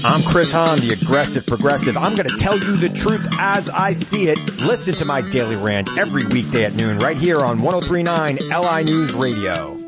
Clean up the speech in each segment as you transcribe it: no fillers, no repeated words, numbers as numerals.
I'm Chris Hahn, the aggressive progressive. I'm going to tell you the truth as I see it. Listen to my daily rant every weekday at noon right here on 103.9 LI News Radio.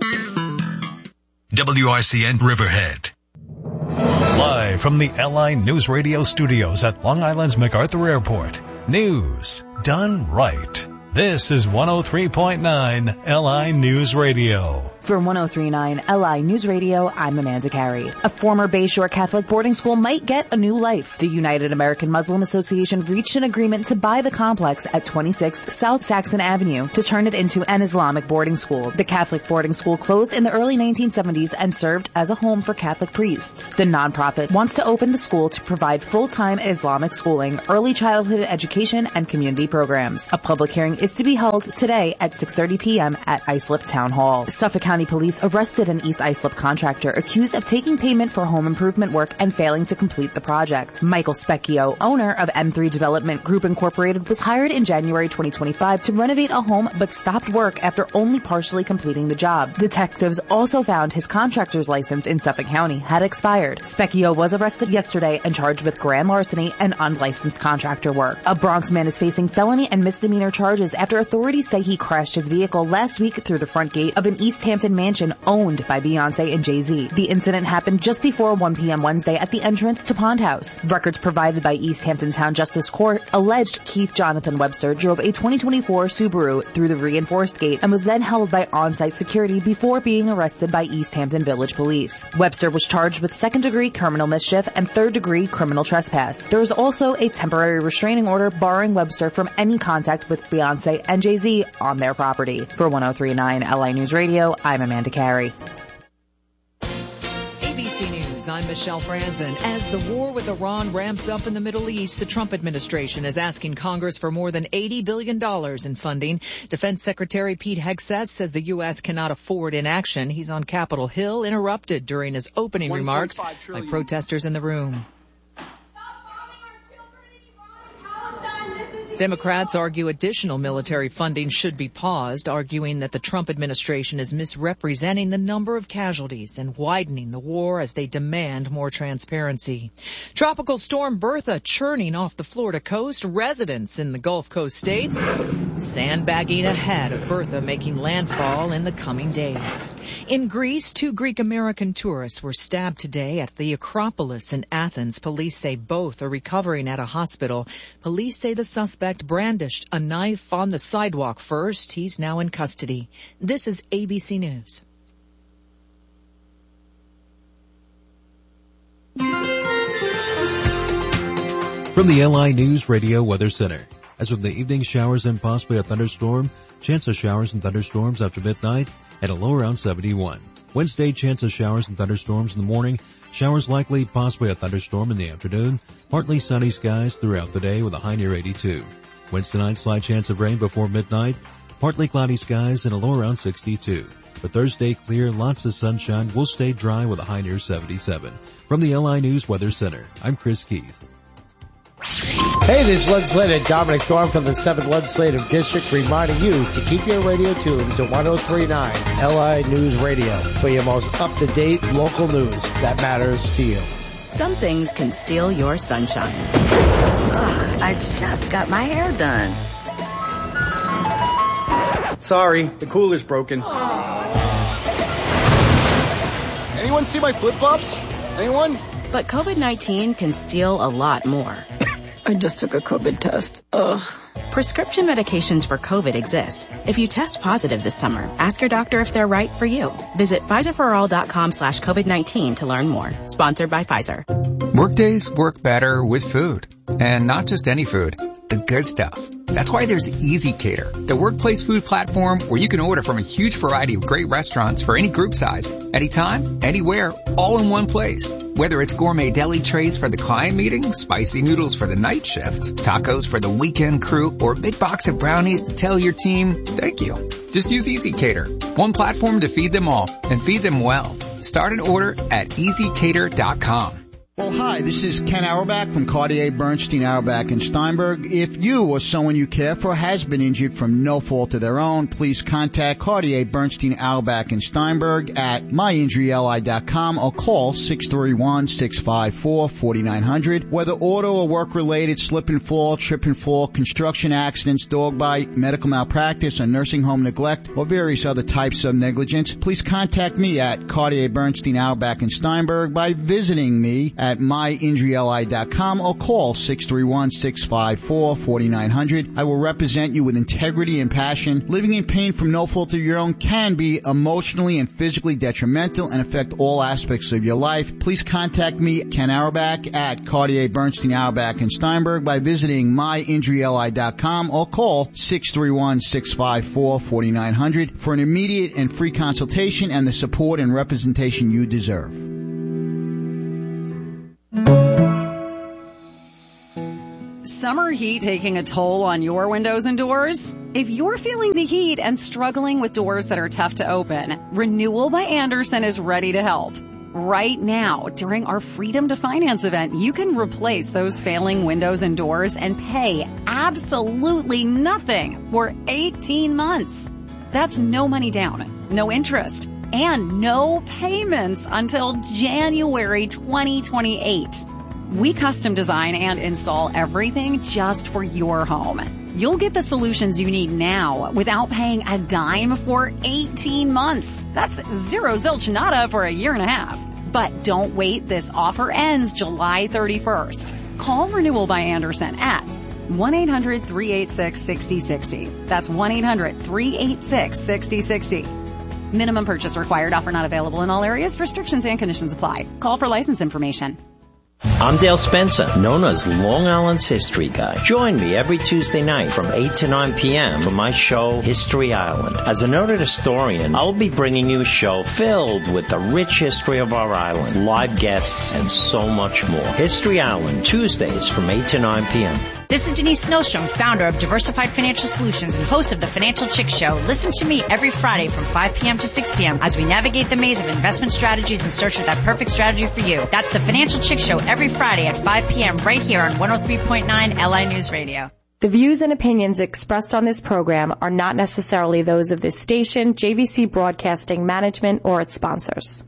WICN Riverhead. Live from the LI News Radio studios at Long Island's MacArthur Airport. News done right. This is 103.9 LI News Radio. For 103.9 LI News Radio, I'm Amanda Carey. A former Bayshore Catholic boarding school might get a new life. The United American Muslim Association reached an agreement to buy the complex at 26th South Saxon Avenue to turn it into an Islamic boarding school. The Catholic boarding school closed in the early 1970s and served as a home for Catholic priests. The nonprofit wants to open the school to provide full-time Islamic schooling, early childhood education, and community programs. A public hearing is to be held today at 6:30 p.m. at Islip Town Hall. Suffolk County Police arrested an East Islip contractor accused of taking payment for home improvement work and failing to complete the project. Michael Specchio, owner of M3 Development Group Incorporated, was hired in January 2025 to renovate a home but stopped work after only partially completing the job. Detectives also found his contractor's license in Suffolk County had expired. Specchio was arrested yesterday and charged with grand larceny and unlicensed contractor work. A Bronx man is facing felony and misdemeanor charges after authorities say he crashed his vehicle last week through the front gate of an East Hampton mansion owned by Beyonce and Jay-Z. The incident happened just before 1 p.m. Wednesday at the entrance to Pond House. Records provided by East Hampton Town Justice Court alleged Keith Jonathan Webster drove a 2024 Subaru through the reinforced gate and was then held by on-site security before being arrested by East Hampton Village Police. Webster was charged with second-degree criminal mischief and third-degree criminal trespass. There was also a temporary restraining order barring Webster from any contact with Beyonce and Jay-Z on their property. For 103.9 LI News Radio, I'm Amanda Carey. ABC News, I'm Michelle Franzen. As the war with Iran ramps up in the Middle East, the Trump administration is asking Congress for more than $80 billion in funding. Defense Secretary Pete Hegseth says the U.S. cannot afford inaction. He's on Capitol Hill, interrupted during his opening remarks by protesters in the room. Democrats argue additional military funding should be paused, arguing that the Trump administration is misrepresenting the number of casualties and widening the war as they demand more transparency. Tropical storm Bertha churning off the Florida coast. Residents in the Gulf Coast states sandbagging ahead of Bertha making landfall in the coming days. In Greece, 2 Greek-American tourists were stabbed today at the Acropolis in Athens. Police say both are recovering at a hospital. Police say the suspect brandished a knife on the sidewalk first. He's now in custody. This is ABC News. From the LI News Radio Weather Center. As with the evening showers and possibly a thunderstorm, chance of showers and thunderstorms after midnight at a low around 71. Wednesday, chance of showers and thunderstorms in the morning, showers likely, possibly a thunderstorm in the afternoon, partly sunny skies throughout the day with a high near 82. Wednesday night, slight chance of rain before midnight, partly cloudy skies and a low around 62. For Thursday, clear, lots of sunshine, will stay dry with a high near 77. From the LI News Weather Center, I'm Chris Keith. Hey, this is legislator Dominic Thorne from the 7th Legislative District reminding you to keep your radio tuned to 103.9 LI News Radio for your most up-to-date local news that matters to you. Some things can steal your sunshine. Ugh, I just got my hair done. Sorry, the cooler's broken. Anyone see my flip-flops? Anyone? But COVID-19 can steal a lot more. I just took a COVID test. Ugh. Prescription medications for COVID exist. If you test positive this summer, ask your doctor if they're right for you. Visit PfizerForAll.com/COVID-19 to learn more. Sponsored by Pfizer. Workdays work better with food. And not just any food. The good stuff. That's why there's Easy Cater, the workplace food platform where you can order from a huge variety of great restaurants for any group size, anytime, anywhere, all in one place. Whether it's gourmet deli trays for the client meeting, spicy noodles for the night shift, tacos for the weekend crew, or a big box of brownies to tell your team, thank you. Just use Easy Cater. One platform to feed them all, and feed them well. Start an order at EasyCater.com. Well, hi, this is Ken Auerbach from Cartier Bernstein, Auerbach & Steinberg. If you or someone you care for has been injured from no fault of their own, please contact Cartier Bernstein, Auerbach & Steinberg at myinjuryli.com or call 631-654-4900. Whether auto or work-related, slip and fall, trip and fall, construction accidents, dog bite, medical malpractice, or nursing home neglect, or various other types of negligence, please contact me at Cartier Bernstein, Auerbach & Steinberg by visiting me at myinjuryli.com or call 631-654-4900. I will represent you with integrity and passion. Living in pain from no fault of your own can be emotionally and physically detrimental and affect all aspects of your life. Please contact me, Ken Auerbach, at Cartier Bernstein, Auerbach & Steinberg by visiting myinjuryli.com or call 631-654-4900 for an immediate and free consultation and the support and representation you deserve. Summer heat taking a toll on your windows and doors? If you're feeling the heat and struggling with doors that are tough to open, Renewal by Andersen is ready to help. Right now, during our Freedom to Finance event, you can replace those failing windows and doors and pay absolutely nothing for 18 months. That's no money down, no interest, and no payments until January 2028. We custom design and install everything just for your home. You'll get the solutions you need now without paying a dime for 18 months. That's zero zilch nada for a year and a half. But don't wait. This offer ends July 31st. Call Renewal by Andersen at 1-800-386-6060. That's 1-800-386-6060. Minimum purchase required. Offer not available in all areas. Restrictions and conditions apply. Call for license information. I'm Dale Spencer, known as Long Island's History Guy. Join me every Tuesday night from 8 to 9 p.m. for my show, History Island. As a noted historian, I'll be bringing you a show filled with the rich history of our island, live guests, and so much more. History Island, Tuesdays from 8 to 9 p.m. This is Denise Snowstrom, founder of Diversified Financial Solutions and host of the Financial Chick Show. Listen to me every Friday from 5 p.m. to 6 p.m. as we navigate the maze of investment strategies and search for that perfect strategy for you. That's the Financial Chick Show every Friday at 5 p.m. right here on 103.9 LI News Radio. The views and opinions expressed on this program are not necessarily those of this station, JVC Broadcasting Management, or its sponsors.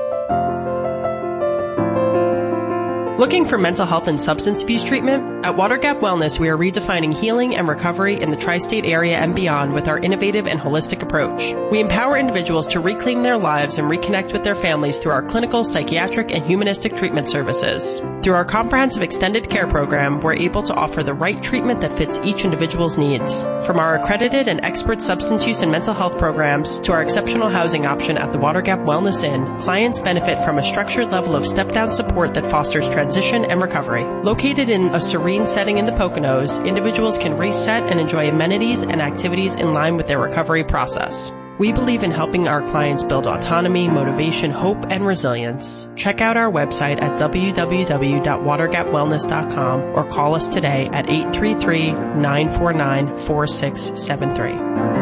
Looking for mental health and substance abuse treatment? At Water Gap Wellness, we are redefining healing and recovery in the tri-state area and beyond with our innovative and holistic approach. We empower individuals to reclaim their lives and reconnect with their families through our clinical, psychiatric, and humanistic treatment services. Through our comprehensive extended care program, we're able to offer the right treatment that fits each individual's needs. From our accredited and expert substance use and mental health programs to our exceptional housing option at the Water Gap Wellness Inn, clients benefit from a structured level of step-down support that fosters transition and recovery. Located in a serene setting in the Poconos, individuals can reset and enjoy amenities and activities in line with their recovery process. We believe in helping our clients build autonomy, motivation, hope, and resilience. Check out our website at www.watergapwellness.com or call us today at 833-949-4673.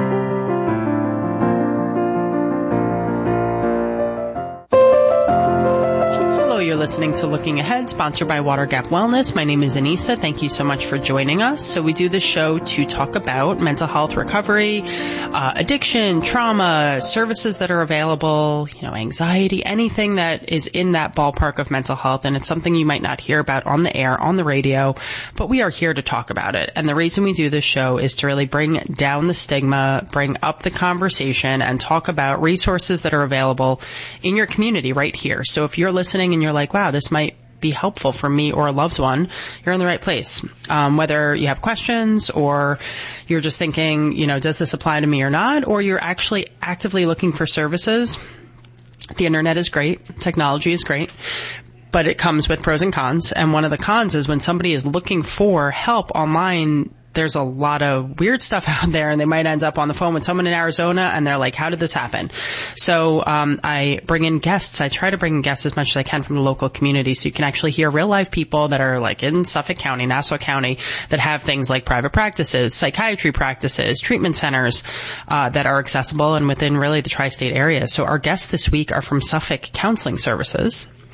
You're listening to Looking Ahead, sponsored by Water Gap Wellness. My name is Anissa. Thank you so much for joining us. So we do this show to talk about mental health recovery, addiction, trauma, services that are available, anxiety, anything that is in that ballpark of mental health. And it's something you might not hear about on the air, on the radio, but we are here to talk about it. And the reason we do this show is to really bring down the stigma, bring up the conversation, and talk about resources that are available in your community right here. So if you're listening and you're like, wow, this might be helpful for me or a loved one, you're in the right place. Whether you have questions or you're just thinking, does this apply to me or not, or you're actually actively looking for services, the internet is great. Technology is great. But it comes with pros and cons. And one of the cons is when somebody is looking for help online, there's a lot of weird stuff out there, and they might end up on the phone with someone in Arizona, and they're like, how did this happen? So I bring in guests. I try to bring in guests as much as I can from the local community, so you can actually hear real life people that are like in Suffolk County, Nassau County, that have things like private practices, psychiatry practices, treatment centers that are accessible and within really the tri-state area. So our guests this week are from Suffolk Counseling Services.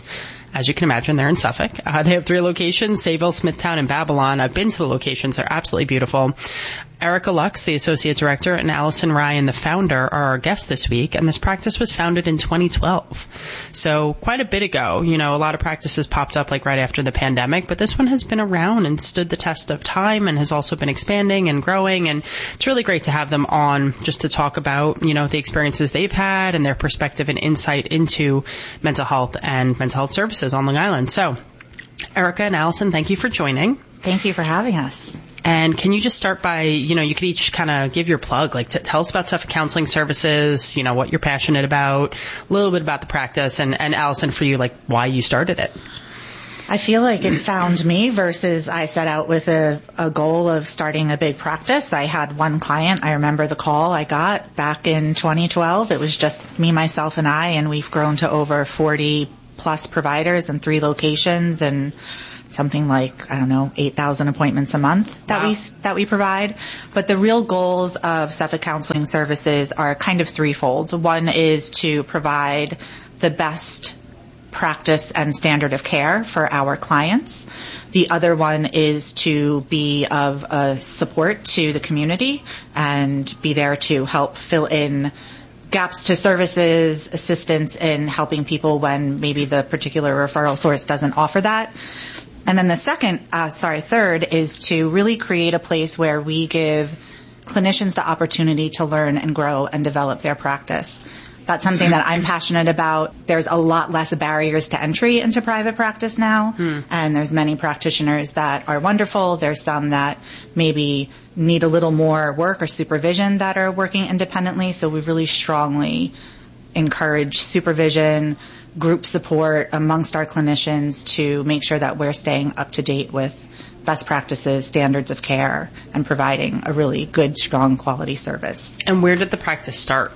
As you can imagine, they're in Suffolk. They have 3 locations, Sayville, Smithtown, and Babylon. I've been to the locations. They're absolutely beautiful. Erica Lux, the Associate Director, and Allison Ryan, the founder, are our guests this week, and this practice was founded in 2012. So quite a bit ago. You know, a lot of practices popped up like right after the pandemic, but this one has been around and stood the test of time and has also been expanding and growing, and it's really great to have them on just to talk about, you know, the experiences they've had and their perspective and insight into mental health and mental health services on Long Island. So, Erica and Allison, thank you for joining. Thank you for having us. And can you just start by, you know, you could each kind of give your plug, like tell us about Suffolk Counseling Services, you know, what you're passionate about, a little bit about the practice, and Allison, for you, like why you started it. I feel like it found me versus I set out with a goal of starting a big practice. I had one client. I remember the call I got back in 2012. It was just me, myself, and I, and we've grown to over 40 plus providers in 3 locations and something like, I don't know, 8,000 appointments a month that we provide. But the real goals of Suffolk Counseling Services are kind of threefold. One is to provide the best practice and standard of care for our clients. The other one is to be of support to the community and be there to help fill in gaps to services, assistance in helping people when maybe the particular referral source doesn't offer that. And then the third is to really create a place where we give clinicians the opportunity to learn and grow and develop their practice. That's something that I'm passionate about. There's a lot less barriers to entry into private practice now, and there's many practitioners that are wonderful. There's some that maybe need a little more work or supervision that are working independently, so we really strongly encourage supervision, group support amongst our clinicians to make sure that we're staying up to date with best practices, standards of care, and providing a really good, strong, quality service. And where did the practice start?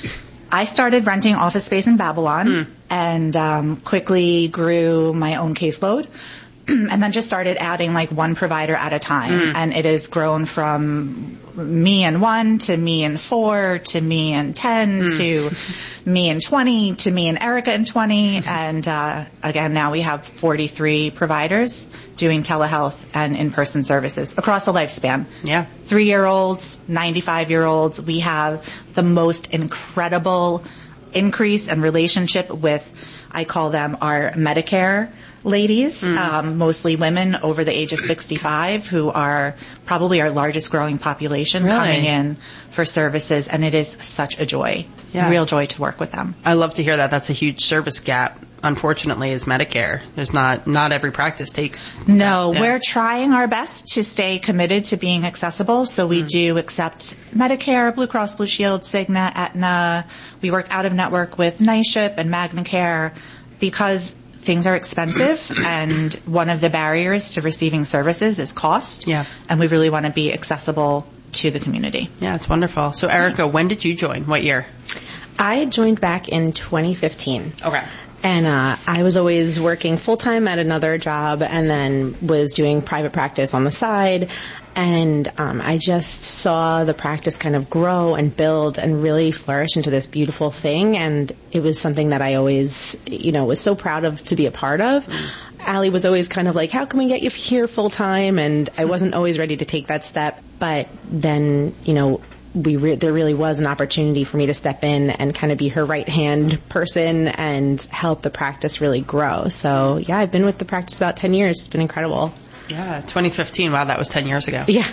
I started renting office space in Babylon and quickly grew my own caseload and then just started adding like one provider at a time. And it has grown from me and 1 to me and 4 to me and 10 to me and 20 to me and Erica and 20. And again, now we have 43 providers doing telehealth and in-person services across the lifespan. Yeah. 3-year-olds, 95-year-olds. We have the most incredible increase and relationship with, I call them our Medicare ladies, mostly women over the age of 65 who are probably our largest growing population coming in for services. And it is such a joy, real joy to work with them. I love to hear that. That's a huge service gap. Unfortunately, is Medicare. There's not every practice takes. No, we're trying our best to stay committed to being accessible. So we do accept Medicare, Blue Cross Blue Shield, Cigna, Aetna. We work out of network with NYSHIP and MagnaCare because things are expensive, and one of the barriers to receiving services is cost. Yeah. And we really want to be accessible to the community. Yeah, it's wonderful. So, Erica, when did you join? What year? I joined back in 2015. Okay. And I was always working full-time at another job and then was doing private practice on the side. And I just saw the practice kind of grow and build and really flourish into this beautiful thing. And it was something that I always, was so proud of to be a part of. Allie was always kind of like, how can we get you here full-time? And I wasn't always ready to take that step. But then, there really was an opportunity for me to step in and kind of be her right-hand person and help the practice really grow. So, yeah, I've been with the practice about 10 years. It's been incredible. Yeah, 2015. Wow, that was 10 years ago. Yeah.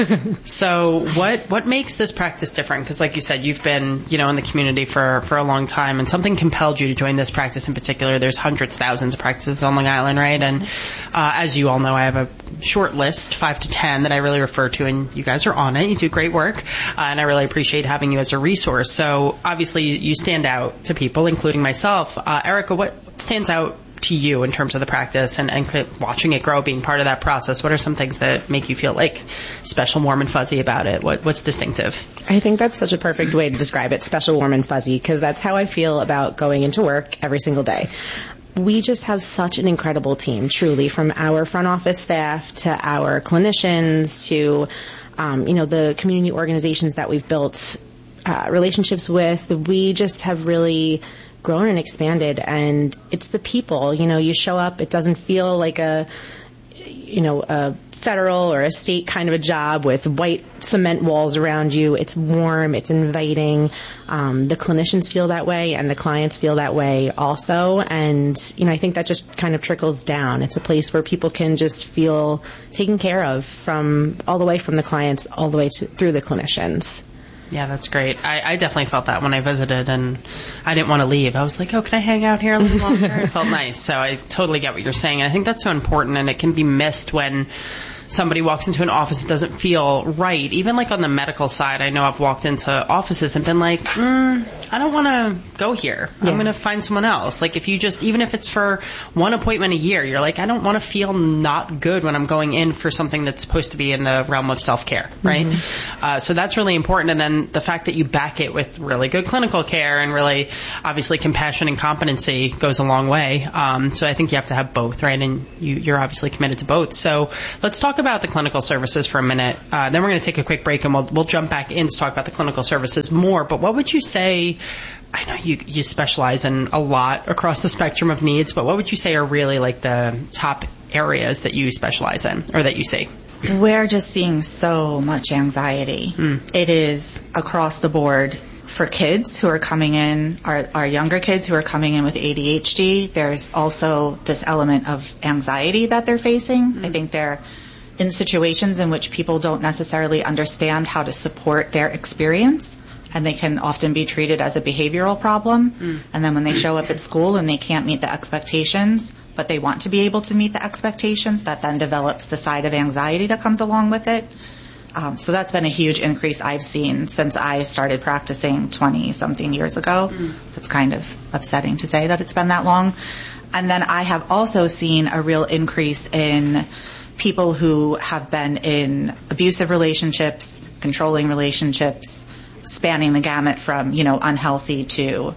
So what makes this practice different? Because like you said, you've been, in the community for a long time, and something compelled you to join this practice in particular. There's hundreds, thousands of practices on Long Island, right? And as you all know, I have a short list, 5 to 10, that I really refer to, and you guys are on it. You do great work, and I really appreciate having you as a resource. So obviously you stand out to people, including myself. Erica, what stands out to you in terms of the practice and watching it grow, being part of that process? What are some things that make you feel like special, warm, and fuzzy about it? What's distinctive? I think that's such a perfect way to describe it, special, warm, and fuzzy, because that's how I feel about going into work every single day. We just have such an incredible team, truly, from our front office staff to our clinicians to, the community organizations that we've built relationships with. We just have really grown and expanded, and it's the people. You know, you show up, it doesn't feel like a federal or a state kind of a job with white cement walls around you. It's warm, it's inviting. The clinicians feel that way and the clients feel that way also. And, you know, I think that just kind of trickles down. It's a place where people can just feel taken care of from all the way from the clients all the way through the clinicians. Yeah, that's great. I definitely felt that when I visited, and I didn't want to leave. I was like, oh, can I hang out here a little longer? It felt nice. So I totally get what you're saying. And I think that's so important, and it can be missed when somebody walks into an office that doesn't feel right. Even like on the medical side, I know I've walked into offices and been like, I don't want to go here. Yeah. I'm going to find someone else. Like if you just, even if it's for one appointment a year, you're like, I don't want to feel not good when I'm going in for something that's supposed to be in the realm of self-care, right? Mm-hmm. So that's really important. And then the fact that you back it with really good clinical care and really, obviously, compassion and competency goes a long way. So I think you have to have both, right? And you're obviously committed to both. So let's talk about the clinical services for a minute. Then we're going to take a quick break and we'll jump back in to talk about the clinical services more. But what would you say, I know you specialize in a lot across the spectrum of needs, but what would you say are really like the top areas that you specialize in or that you see? We're just seeing so much anxiety. It is across the board for kids who are coming in, our younger kids who are coming in with ADHD. There's also this element of anxiety that they're facing. I think they're in situations in which people don't necessarily understand how to support their experience, and they can often be treated as a behavioral problem. And then when they show up at school and they can't meet the expectations, but they want to be able to meet the expectations, that then develops the side of anxiety that comes along with it. So that's been a huge increase I've seen since I started practicing 20-something years ago. That's kind of upsetting to say that it's been that long. And then I have also seen a real increase in people who have been in abusive relationships, controlling relationships, spanning the gamut from, unhealthy to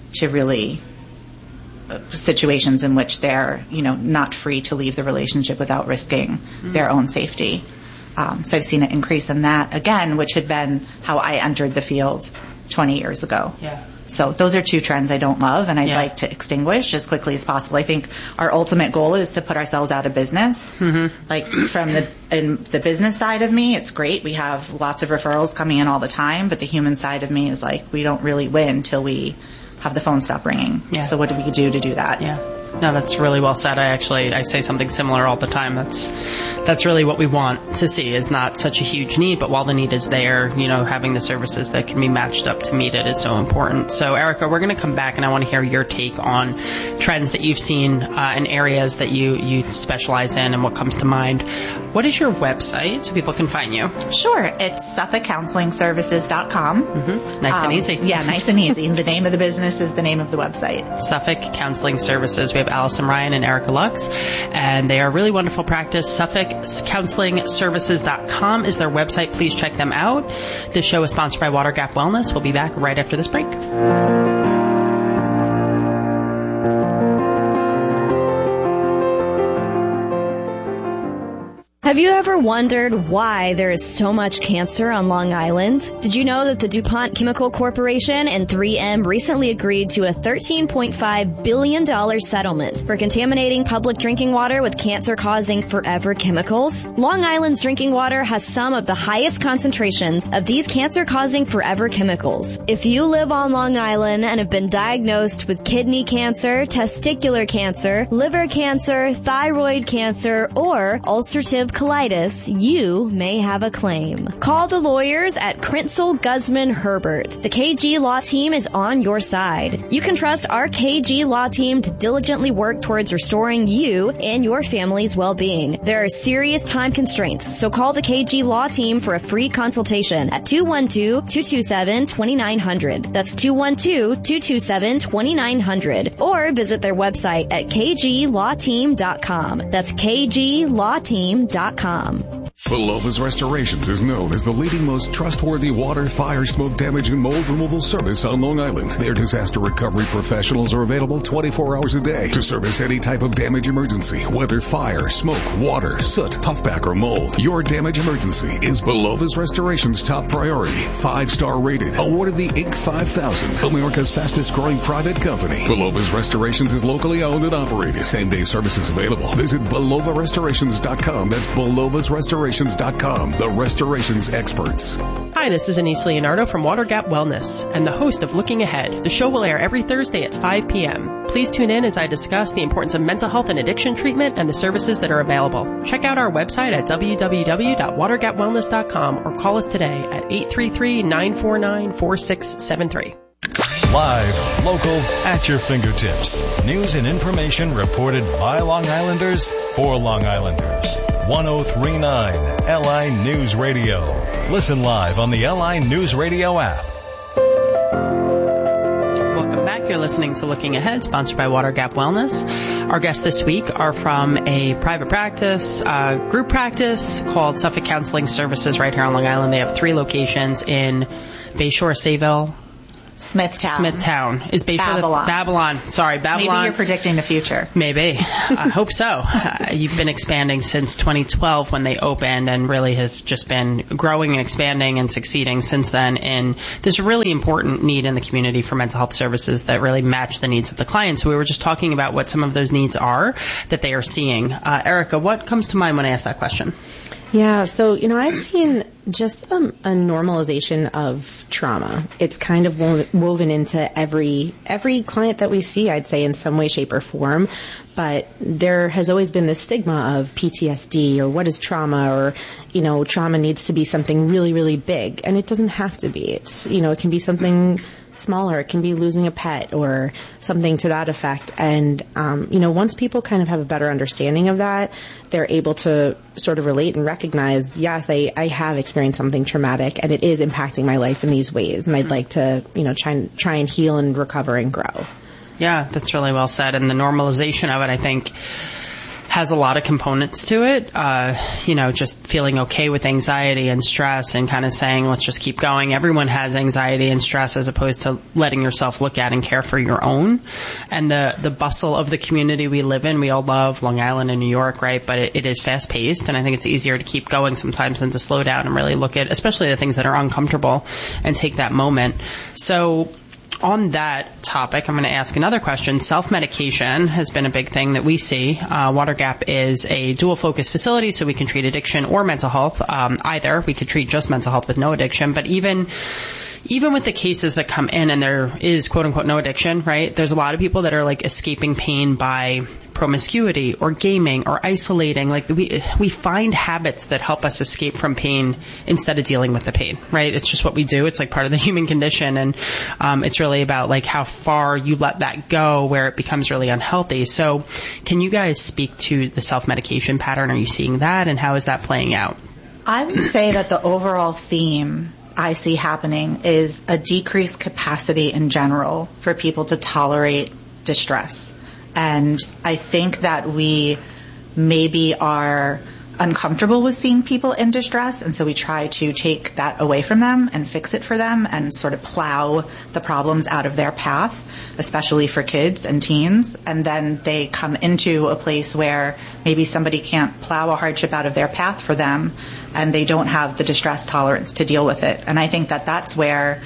really situations in which they're, not free to leave the relationship without risking their own safety. So I've seen an increase in that, again, which had been how I entered the field 20 years ago. Yeah. So those are two trends I don't love, and I'd like to extinguish as quickly as possible. I think our ultimate goal is to put ourselves out of business. Like from the business side of me, it's great. We have lots of referrals coming in all the time, but the human side of me is like, we don't really win till we have the phone stop ringing. Yeah. So what do we do to do that? Yeah. No, that's really well said. I say something similar all the time. That's really what we want to see, is not such a huge need, but while the need is there, having the services that can be matched up to meet it is so important. So Erica, we're going to come back and I want to hear your take on trends that you've seen in areas that you specialize in and what comes to mind. What is your website so people can find you? Sure. It's SuffolkCounselingServices.com. Nice and easy. Yeah, nice and easy. The name of the business is the name of the website. Suffolk Counseling Services. We have Allison Ryan and Erica Lux, and they are really wonderful practice. SuffolkCounselingServices.com is their website. Please check them out. This show is sponsored by Water Gap Wellness. We'll be back right after this break. Have you ever wondered why there is so much cancer on Long Island? Did you know that the DuPont Chemical Corporation and 3M recently agreed to a $13.5 billion settlement for contaminating public drinking water with cancer-causing forever chemicals? Long Island's drinking water has some of the highest concentrations of these cancer-causing forever chemicals. If you live on Long Island and have been diagnosed with kidney cancer, testicular cancer, liver cancer, thyroid cancer, or ulcerative colitis, you may have a claim. Call the lawyers at Krinsel, Guzman, Herbert. The KG Law Team is on your side. You can trust our KG Law Team to diligently work towards restoring you and your family's well-being. There are serious time constraints, so call the KG Law Team for a free consultation at 212-227-2900. That's 212-227-2900. Or visit their website at kglawteam.com. That's kglawteam.com. Belova's Restorations is known as the leading, most trustworthy water, fire, smoke damage, and mold removal service on Long Island. Their disaster recovery professionals are available 24 hours a day to service any type of damage emergency, whether fire, smoke, water, soot, puffback, or mold. Your damage emergency is Belova's Restorations' top priority. 5-star rated, awarded the Inc. 5000, America's fastest growing private company. Belova's Restorations is locally owned and operated. Same-day services available. Visit BelovaRestorations.com. That's Belova's Restorations.com, the restorations experts. Hi, this is Anise Leonardo from Water Gap Wellness and the host of Looking Ahead. The show will air every Thursday at 5 p.m. Please tune in as I discuss the importance of mental health and addiction treatment and the services that are available. Check out our website at www.watergapwellness.com or call us today at 833-949-4673. Live, local, at your fingertips. News and information reported by Long Islanders for Long Islanders. 1039 LI News Radio. Listen live on the LI News Radio app. Welcome back. You're listening to Looking Ahead, sponsored by Water Gap Wellness. Our guests this week are from a private practice, group practice called Suffolk Counseling Services right here on Long Island. They have 3 locations in Bayshore, Sayville, Smithtown. Is Bayshore Babylon. Sorry, Babylon. Maybe you're predicting the future. Maybe. I hope so. You've been expanding since 2012 when they opened and really have just been growing and expanding and succeeding since then in this really important need in the community for mental health services that really match the needs of the clients. So we were just talking about what some of those needs are that they are seeing. Erica, what comes to mind when I ask that question? Yeah, so, I've seen just a normalization of trauma. It's kind of woven into every client that we see, I'd say, in some way, shape, or form. But there has always been this stigma of PTSD or what is trauma or, trauma needs to be something really, really big. And it doesn't have to be. It's, it can be something smaller. It can be losing a pet or something to that effect. And, once people kind of have a better understanding of that, they're able to sort of relate and recognize, yes, I have experienced something traumatic and it is impacting my life in these ways. And I'd like to, try and heal and recover and grow. Yeah, that's really well said. And the normalization of it, I think, has a lot of components to it. Just feeling okay with anxiety and stress and kind of saying, let's just keep going. Everyone has anxiety and stress as opposed to letting yourself look at and care for your own. And the bustle of the community we live in, we all love Long Island and New York, right? But it is fast paced. And I think it's easier to keep going sometimes than to slow down and really look at, especially the things that are uncomfortable and take that moment. So, on that topic, I'm going to ask another question. Self-medication has been a big thing that we see. Water Gap is a dual-focus facility, so we can treat addiction or mental health. Either. We could treat just mental health with no addiction, but even with the cases that come in and there is quote-unquote no addiction, right, there's a lot of people that are like escaping pain by promiscuity or gaming or isolating. Like we find habits that help us escape from pain instead of dealing with the pain, right? It's just what we do. It's like part of the human condition. And it's really about like how far you let that go where it becomes really unhealthy. So can you guys speak to the self-medication pattern? Are you seeing that? And how is that playing out? I would say that the overall theme I see happening is a decreased capacity in general for people to tolerate distress. And I think that we maybe are uncomfortable with seeing people in distress, and so we try to take that away from them and fix it for them and sort of plow the problems out of their path, especially for kids and teens. And then they come into a place where maybe somebody can't plow a hardship out of their path for them, and they don't have the distress tolerance to deal with it. And I think that that's where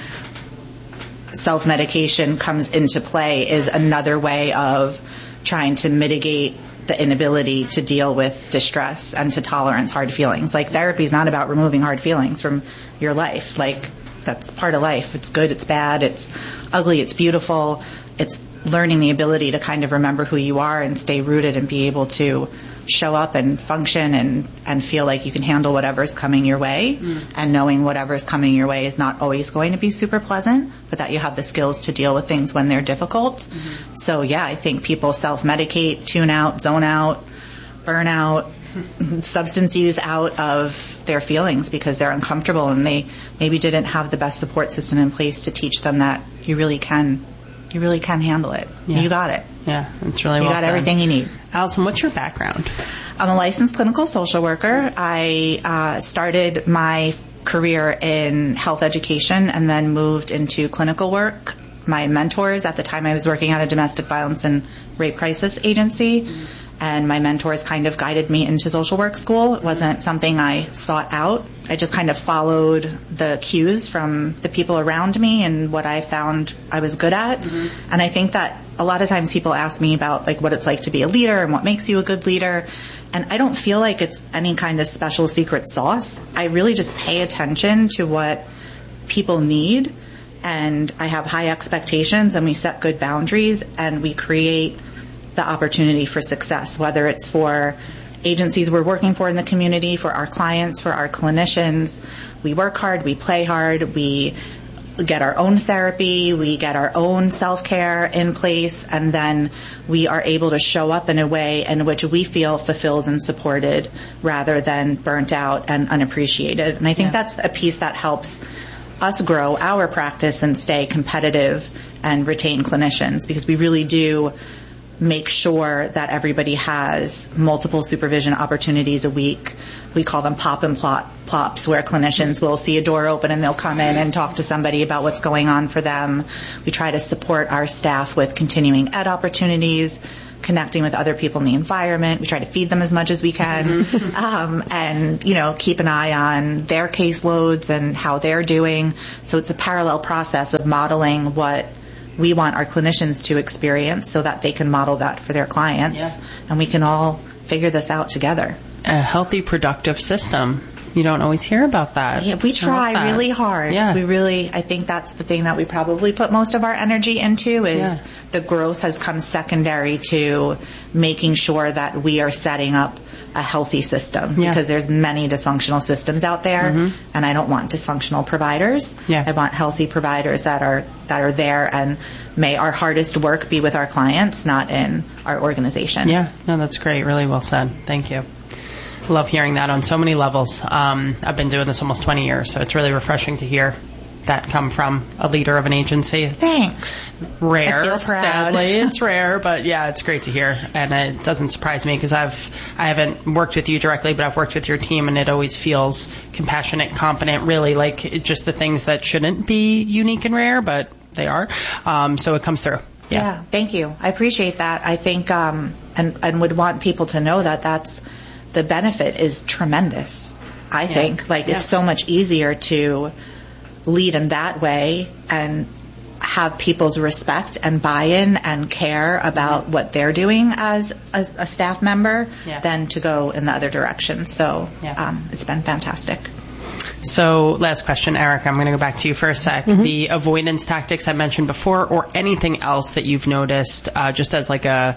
self-medication comes into play, is another way of trying to mitigate the inability to deal with distress and to tolerance hard feelings. Like, therapy is not about removing hard feelings from your life. Like, that's part of life. It's good, it's bad, it's ugly, it's beautiful. It's learning the ability to kind of remember who you are and stay rooted and be able to show up and function and feel like you can handle whatever's coming your way, and knowing whatever's coming your way is not always going to be super pleasant, but that you have the skills to deal with things when they're difficult. So yeah, I think people self-medicate, tune out, zone out, burn out, substance use out of their feelings because they're uncomfortable and they maybe didn't have the best support system in place to teach them that you really can you really can handle it. Yeah. You got it. Yeah, it's really you well got said. Everything you need. Allison, what's your background? I'm a licensed clinical social worker. I started my career in health education and then moved into clinical work. My mentors at the time, I was working at a domestic violence and rape crisis agency, and my mentors kind of guided me into social work school. It wasn't something I sought out. I just kind of followed the cues from the people around me and what I found I was good at. Mm-hmm. And I think that a lot of times people ask me about like what it's like to be a leader and what makes you a good leader. And I don't feel like it's any kind of special secret sauce. I really just pay attention to what people need, and I have high expectations, and we set good boundaries, and we create the opportunity for success, whether it's for agencies we're working for in the community, for our clients, for our clinicians. We work hard, we play hard, we get our own therapy, we get our own self-care in place, and then we are able to show up in a way in which we feel fulfilled and supported rather than burnt out and unappreciated. And I think that's a piece that helps us grow our practice and stay competitive and retain clinicians, because we really do make sure that everybody has multiple supervision opportunities a week. We call them pop and plops, where clinicians will see a door open and they'll come in and talk to somebody about what's going on for them. We try to support our staff with continuing ed opportunities, connecting with other people in the environment. We try to feed them as much as we can, and, you know, keep an eye on their caseloads and how they're doing. So it's a parallel process of modeling what we want our clinicians to experience so that they can model that for their clients, and we can all figure this out together. A healthy, productive system. You don't always hear about that. Yeah, we try really hard. Yeah. I think that's the thing that we probably put most of our energy into is the growth has come secondary to making sure that we are setting up a healthy system, because there's many dysfunctional systems out there, and I don't want dysfunctional providers. I want healthy providers that are there, and may our hardest work be with our clients, not in our organization. Yeah, no, that's great. Really well said. Thank you. Love hearing that on so many levels. I've been doing this almost 20 years, so it's really refreshing to hear that come from a leader of an agency. Thanks. Rare, I feel proud. Sadly. It's rare, but yeah, it's great to hear. And it doesn't surprise me because I haven't worked with you directly, but I've worked with your team, and it always feels compassionate, competent, really like just the things that shouldn't be unique and rare, but they are. So it comes through. Yeah, thank you. I appreciate that. I think, and would want people to know that that's, the benefit is tremendous. I think it's so much easier to lead in that way and have people's respect and buy-in and care about what they're doing as a staff member than to go in the other direction. So it's been fantastic. So last question, Eric, I'm going to go back to you for a sec. The avoidance tactics I mentioned before, or anything else that you've noticed just as like a,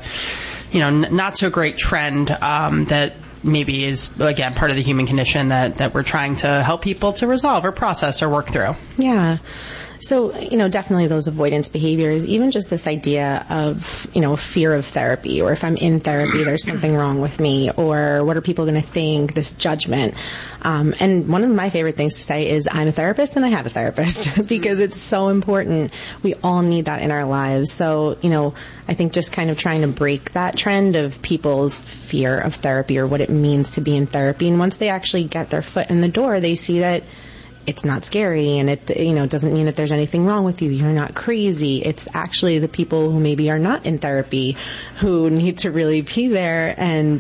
not so great trend that maybe is, again, part of the human condition that we're trying to help people to resolve or process or work through? Yeah. So, definitely those avoidance behaviors, even just this idea of, fear of therapy, or if I'm in therapy, there's something wrong with me, or what are people going to think, this judgment. And one of my favorite things to say is I'm a therapist and I had a therapist because it's so important. We all need that in our lives. So, I think just kind of trying to break that trend of people's fear of therapy or what it means to be in therapy. And once they actually get their foot in the door, they see that it's not scary, and it, doesn't mean that there's anything wrong with you. You're not crazy. It's actually the people who maybe are not in therapy who need to really be there. And,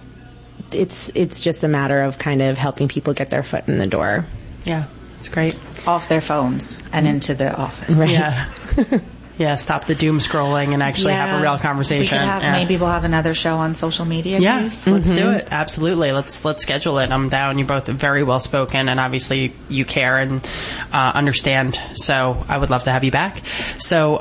it's just a matter of kind of helping people get their foot in the door. Yeah, that's great. Off their phones and into the office. Right. Yeah. Yeah, stop the doom scrolling and actually have a real conversation. Maybe we'll have another show on social media. Yes, let's do it. Absolutely. Let's schedule it. I'm down. You're both very well spoken, and obviously you care and understand. So I would love to have you back. So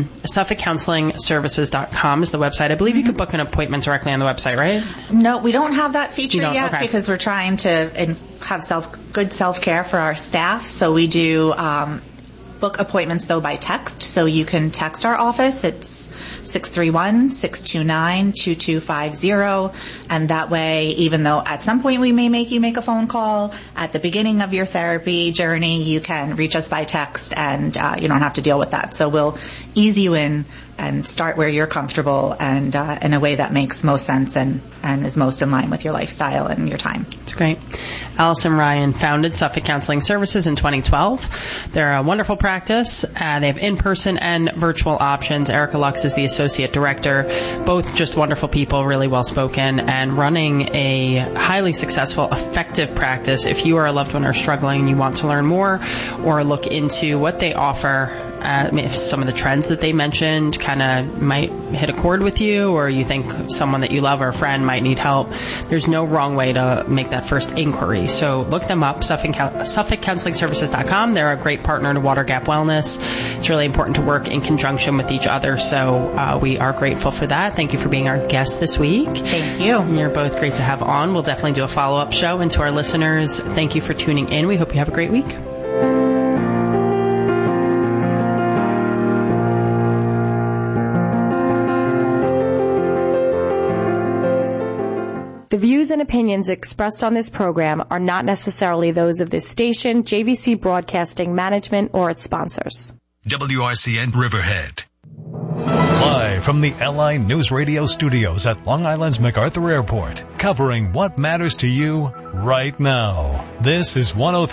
SuffolkCounselingServices.com is the website. I believe you could book an appointment directly on the website, right? No, we don't have that feature yet because we're trying to have good self-care for our staff. So we do book appointments, though, by text. So you can text our office. It's 631-629-2250. And that way, even though at some point we may make you make a phone call at the beginning of your therapy journey, you can reach us by text and you don't have to deal with that. So we'll ease you in and start where you're comfortable and in a way that makes most sense and is most in line with your lifestyle and your time. That's great. Allison Ryan founded Suffolk Counseling Services in 2012. They're a wonderful practice. They have in-person and virtual options. Erica Lux is the associate director. Both just wonderful people, really well-spoken, and running a highly successful, effective practice. If you or a loved one are struggling and you want to learn more or look into what they offer, if some of the trends that they mentioned kind of might hit a chord with you, or you think someone that you love or a friend might need help, there's no wrong way to make that first inquiry. So look them up, SuffolkCounselingServices.com. They're a great partner to Water Gap Wellness. It's really important to work in conjunction with each other, so we are grateful for that. Thank you for being our guest this week. Thank you. You're both great to have on. We'll definitely do a follow-up show. And to our listeners, thank you for tuning in. We hope you have a great week. The views and opinions expressed on this program are not necessarily those of this station, JVC Broadcasting Management, or its sponsors. WRCN Riverhead. Live from the LI News Radio studios at Long Island's MacArthur Airport, covering what matters to you right now. This is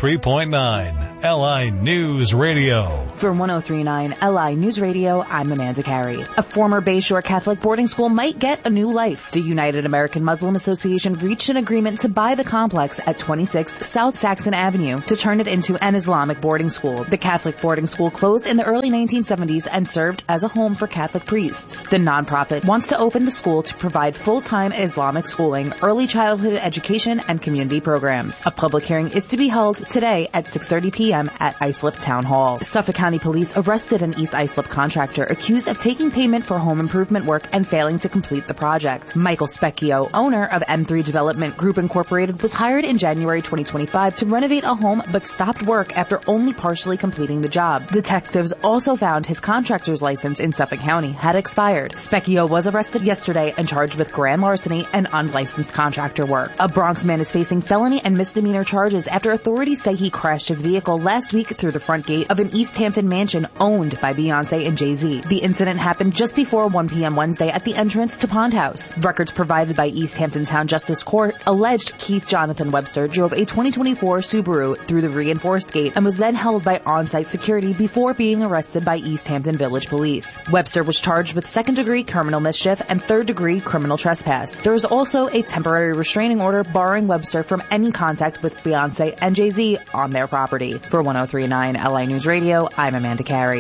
103.9 LI News Radio. For 103.9 LI News Radio, I'm Amanda Carey. A former Bayshore Catholic boarding school might get a new life. The United American Muslim Association reached an agreement to buy the complex at 26th South Saxon Avenue to turn it into an Islamic boarding school. The Catholic boarding school closed in the early 1970s and served as a home for Catholic priests. The nonprofit wants to open the school to provide full-time Islamic schooling, early childhood education, and community programs. A public hearing is to be held today at 6:30 p.m. at Islip Town Hall. Suffolk County Police arrested an East Islip contractor accused of taking payment for home improvement work and failing to complete the project. Michael Specchio, owner of M3 Development Group Incorporated, was hired in January 2025 to renovate a home but stopped work after only partially completing the job. Detectives also found his contractor's license in Suffolk County had expired. Specchio was arrested yesterday and charged with grand larceny and unlicensed contractor work. A Bronx man is facing felony and misdemeanor charges after authorities say he crashed his vehicle last week through the front gate of an East Hampton mansion owned by Beyonce and Jay-Z. The incident happened just before 1 p.m. Wednesday at the entrance to Pond House. Records provided by East Hampton Town Justice Court alleged Keith Jonathan Webster drove a 2024 Subaru through the reinforced gate and was then held by on-site security before being arrested by East Hampton Village Police. Webster was charged with second-degree criminal mischief and third-degree criminal trespass. There is also a temporary restraining order barring Webster from any contact with Beyonce and Jay-Z on their property. For 103.9 LI News Radio, I'm Amanda Carey.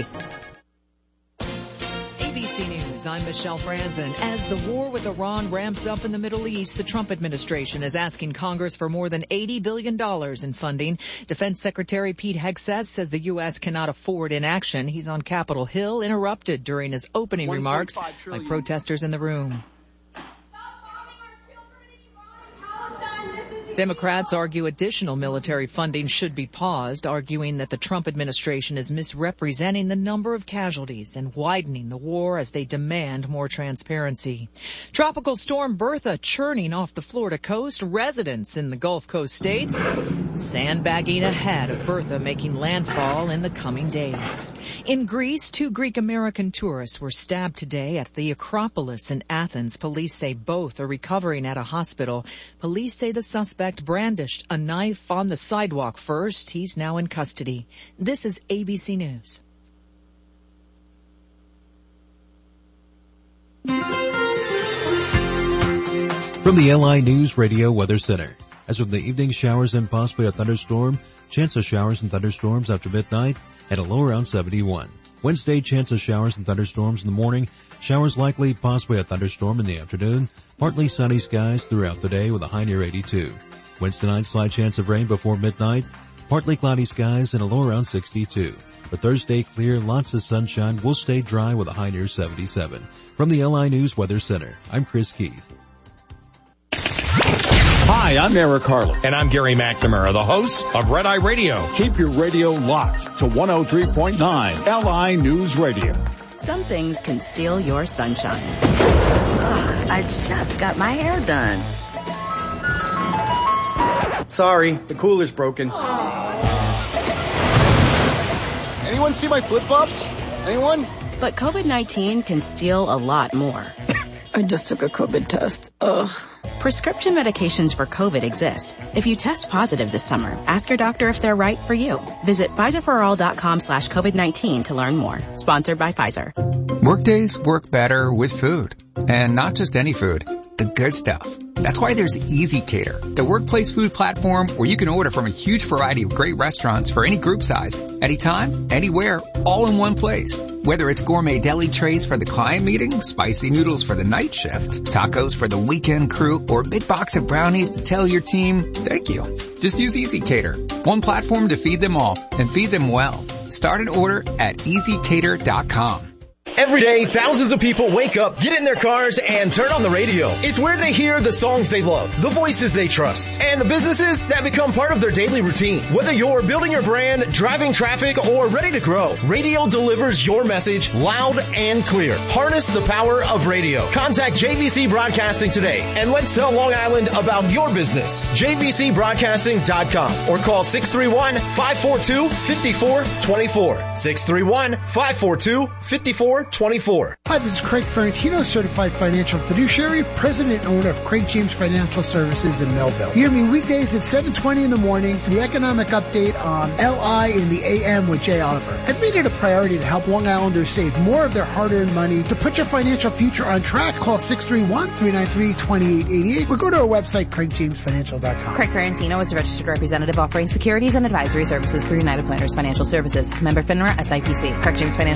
ABC News, I'm Michelle Franzen. As the war with Iran ramps up in the Middle East, the Trump administration is asking Congress for more than $80 billion in funding. Defense Secretary Pete Hegseth says the U.S. cannot afford inaction. He's on Capitol Hill, interrupted during his opening remarks by protesters in the room. Democrats argue additional military funding should be paused, arguing that the Trump administration is misrepresenting the number of casualties and widening the war as they demand more transparency. Tropical storm Bertha churning off the Florida coast. Residents in the Gulf Coast states sandbagging ahead of Bertha making landfall in the coming days. In Greece, 2 Greek-American tourists were stabbed today at the Acropolis in Athens. Police say both are recovering at a hospital. Police say the suspect brandished a knife on the sidewalk first. He's now in custody. This is ABC News. From the LI News Radio Weather Center. As of the evening, showers and possibly a thunderstorm. Chance of showers and thunderstorms after midnight at a low around 71. Wednesday, chance of showers and thunderstorms in the morning. Showers likely, possibly a thunderstorm in the afternoon. Partly sunny skies throughout the day with a high near 82. Wednesday night, slight chance of rain before midnight. Partly cloudy skies and a low around 62. For Thursday, clear, lots of sunshine. Will stay dry with a high near 77. From the LI News Weather Center, I'm Chris Keith. Hi, I'm Eric Harlan. And I'm Gary McNamara, the host of Red Eye Radio. Keep your radio locked to 103.9 LI News Radio. Some things can steal your sunshine. Ugh, I just got my hair done. Sorry, the cooler's broken. Anyone see my flip-flops? Anyone? But COVID-19 can steal a lot more. I just took a COVID test. Ugh. Prescription medications for COVID exist. If you test positive this summer, ask your doctor if they're right for you. Visit PfizerForAll.com/COVID-19 to learn more. Sponsored by Pfizer. Workdays work better with food. And not just any food. The good stuff. That's why there's EasyCater, the workplace food platform where you can order from a huge variety of great restaurants for any group size, anytime, anywhere, all in one place. Whether it's gourmet deli trays for the client meeting, spicy noodles for the night shift, tacos for the weekend crew, or a big box of brownies to tell your team, thank you. Just use EasyCater. One platform to feed them all, and feed them well. Start an order at easycater.com. Every day, thousands of people wake up, get in their cars, and turn on the radio. It's where they hear the songs they love, the voices they trust, and the businesses that become part of their daily routine. Whether you're building your brand, driving traffic, or ready to grow, radio delivers your message loud and clear. Harness the power of radio. Contact JVC Broadcasting today, and let's tell Long Island about your business. JVCBroadcasting.com or call 631-542-5424. 631-542-5424. Hi, this is Craig Ferrantino, Certified Financial Fiduciary, President and owner of Craig James Financial Services in Melville. Hear me weekdays at 7:20 in the morning for the economic update on LI in the AM with Jay Oliver. I've made it a priority to help Long Islanders save more of their hard-earned money. To put your financial future on track, call 631-393-2888 or go to our website, craigjamesfinancial.com. Craig Ferrantino is a registered representative offering securities and advisory services through United Planners Financial Services. Member FINRA SIPC. Craig James Financial